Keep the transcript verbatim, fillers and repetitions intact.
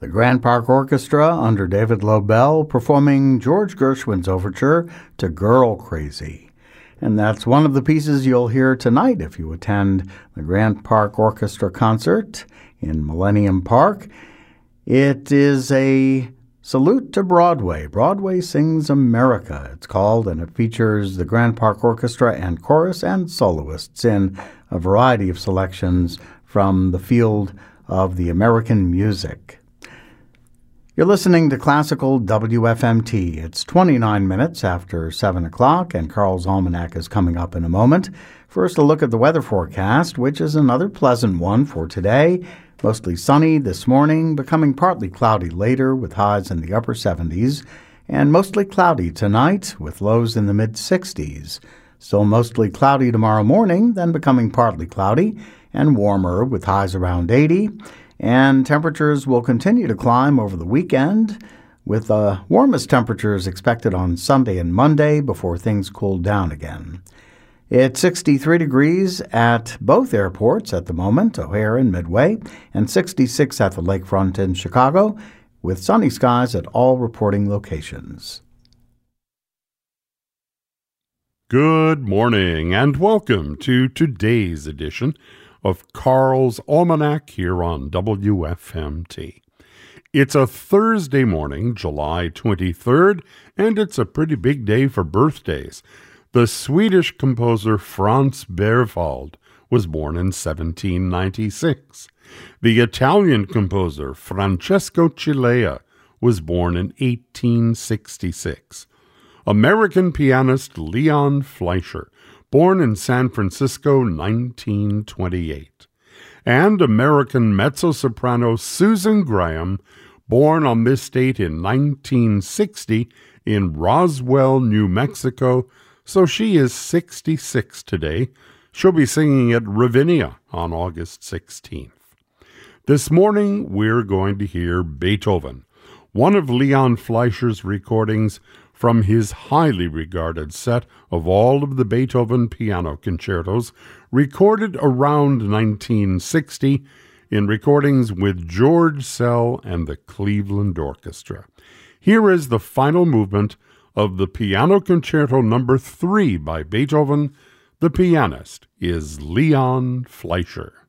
The Grand Park Orchestra under David Lobel performing George Gershwin's overture to Girl Crazy. And that's one of the pieces you'll hear tonight if you attend the Grand Park Orchestra concert in Millennium Park. It is a salute to Broadway. Broadway Sings America, it's called, and it features the Grand Park Orchestra and chorus and soloists in a variety of selections from the field of the American music. You're listening to Classical W F M T. It's twenty-nine minutes after seven o'clock, and Carl's Almanac is coming up in a moment. First, a look at the weather forecast, which is another pleasant one for today. Mostly sunny this morning, becoming partly cloudy later with highs in the upper seventies, and mostly cloudy tonight with lows in the mid-sixties. Still mostly cloudy tomorrow morning, then becoming partly cloudy and warmer with highs around eighty. And temperatures will continue to climb over the weekend, with the uh, warmest temperatures expected on Sunday and Monday before things cool down again. It's sixty-three degrees at both airports at the moment, O'Hare and Midway, and sixty-six at the lakefront in Chicago, with sunny skies at all reporting locations. Good morning, and welcome to today's edition of Carl's Almanac here on W F M T. It's a Thursday morning, July twenty-third, and it's a pretty big day for birthdays. The Swedish composer Franz Berwald was born in seventeen ninety-six. The Italian composer Francesco Cilea was born in eighteen sixty-six. American pianist Leon Fleischer, born in San Francisco, nineteen twenty-eight. And American mezzo-soprano Susan Graham, born on this date in nineteen sixty in Roswell, New Mexico, so she is sixty-six today. She'll be singing at Ravinia on August sixteenth. This morning, we're going to hear Beethoven, one of Leon Fleischer's recordings from his highly regarded set of all of the Beethoven piano concertos, recorded around nineteen sixty in recordings with George Szell and the Cleveland Orchestra. Here is the final movement of the Piano Concerto Number three by Beethoven. The pianist is Leon Fleischer.